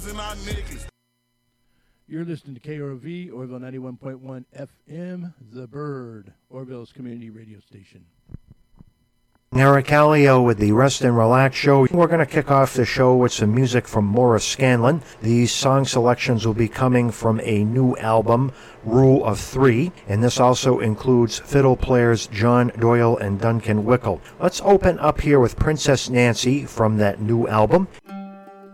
You're listening to KROV, Orville 91.1 FM, The Bird, Orville's community radio station. Eric Allio with the Rest and Relax Show. We're going to kick off the show with some music from Morris Scanlon. These song selections will be coming from a new album, Rule of Three, and this also includes fiddle players John Doyle and Duncan Wickel. Let's open up here with Princess Nancy from that new album,